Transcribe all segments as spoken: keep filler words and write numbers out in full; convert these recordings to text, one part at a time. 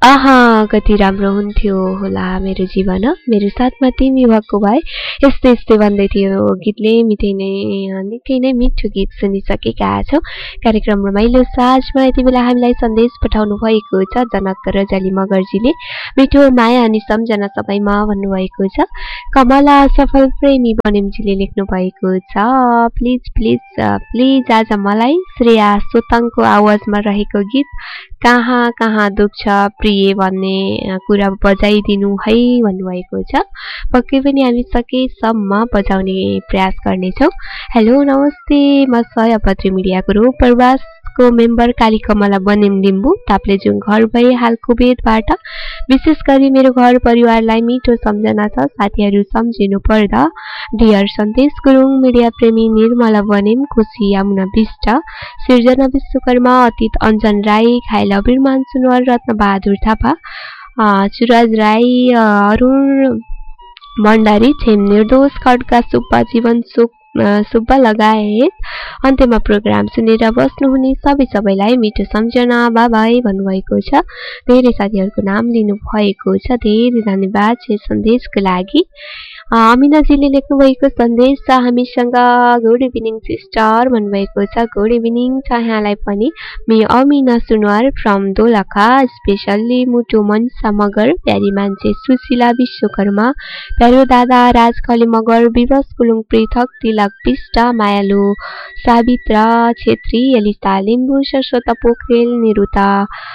आहा कति राम्रो हुन्थ्यो होला मेरो जीवन मेरो साथमा तिमी भएको भए यस्तै यस्तै भन्दै थियो गीतले मिठै नै निकै नै मिठो गीत सुनिसकेका छौँ। कार्यक्रम रमाइलो साँझमा यति बेला हामीलाई सन्देश पठाउनु भएको छ जनक रजाली मगरजीले मिठो माया अनि सम्झना सबैमा भन्नुभएको छ। कमला सफल प्रेमी बनेमजीले लेख्नु भएको छ प्लिज प्लिज प्लिज आज मलाई श्रेया सोताङको आवाजमा रहेको गीत कहाँ कहाँ दुख्छ प्रिय भन्ने कुरा बजाइदिनु है भन्नुभएको छ। पक्कै पनि हामी सकेसम्म बजाउने प्रयास गर्नेछौँ। हेलो नमस्ते म सयपत्री मिडियाको रो प्रवासको मेम्बर काली कमला बनेम लिम्बू ताप्लेजुङ घर भए हाल कुवेतबाट विशेष गरी मेरो घर परिवारलाई मिठो सम्झना छ। साथीहरू सम्झिनु पर्दा डियर सन्देश गुरुङ मिडिया प्रेमी निर्मला बनेम खुसी यमुना विष्ट सिर्जना विश्वकर्मा अतीत अञ्जन राई खाइला बिरमान सुनवार रत्न बहादुर थापा चुराज राई अरुण भण्डारी छेम निर्दोष खड्का सुब्बा जीवन सुख सुब्बा लगायत अन्त्यमा प्रोग्राम सुनेर बस्नुहुने सबै सबैलाई मिठो सम्झना बाबाई भन्नुभएको छ। धेरै साथीहरूको नाम लिनु भएको छ धेरै धन्यवाद छ सन्देशको लागि। अमिनाजीले लेख्नु भएको सन्देश छ हामीसँग गुड इभिनिङ सिस्टर भन्नुभएको छ गुड इभिनिङ छ यहाँलाई पनि। मे अमिना सुनवार फ्रम दोलखा स्पेसल्ली मुटु मनिषा मगर प्यारी मान्छे सुशीला विश्वकर्मा प्यारो दादा राजखली मगर विवश कुलुङ पृथक तिलक विष्ट मायालु सावित्रा छेत्री एलिसा लिम्बू सरस्वता पोखरेल निरुता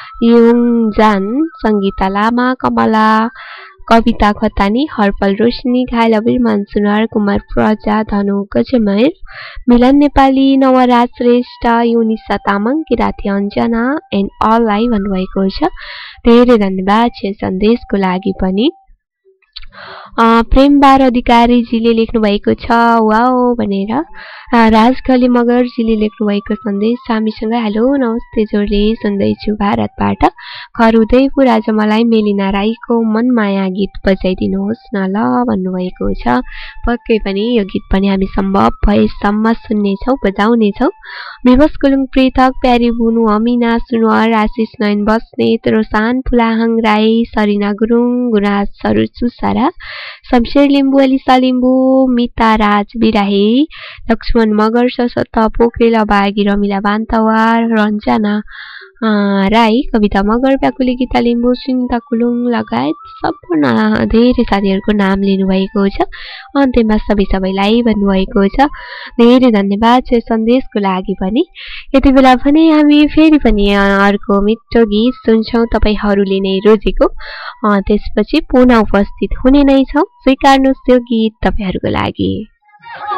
युङजान सङ्गीता लामा कमला कविता खतानी हर्पल रोशनी घायल बिरमान सुनार कुमार प्रजा धनु गजमेर मिलन नेपाली नवराज श्रेष्ठ युनिसा तामाङ किराती अञ्जना एन्ड अललाई भन्नुभएको छ। धेरै धन्यवाद छ सन्देशको लागि पनि। प्रेम बार अधिकारीजीले लेख्नु भएको छ वाओ भनेर। राजखली मगरजीले लेख्नु भएको सन्देश हामीसँग हेलो नमस्ते जोडले सुन्दैछु भारतबाट घर उदयपुर आज मलाई मेलिना राईको मनमाया गीत बजाइदिनुहोस् न ल भन्नुभएको छ। पक्कै पनि यो गीत पनि हामी सम्भव भएसम्म सुन्नेछौँ बजाउनेछौँ। विवश कुलुङ पृथक प्यारी बुनु अमिना सुनवार आशिष नयन बस्नेत रोसान फुलाहाङ राई सरिना गुरुङ गुराज सरू सुसारा शमशेर लिम्बू एलिसा लिम्बू मिता राज बिराहे लक्ष्मण मगर सशत पोखरेल अभागी रमिला बान्तवार रञ्जना राई कविता मगर व्याकुली गीता लिम्बू सुनिता कुलुङ लगायत सम्पूर्ण धेरै साथीहरूको नाम लिनुभएको छ। अन्त्यमा सबै सबैलाई भन्नुभएको छ धेरै धन्यवाद छ सन्देशको लागि पनि। यति बेला भने हामी फेरि पनि अर्को मिठो गीत सुन्छौँ तपाईँहरूले नै रोजेको त्यसपछि पुनः उपस्थित हुने नै छौँ। स्वीकार्नुहोस् यो गीत तपाईँहरूको लागि।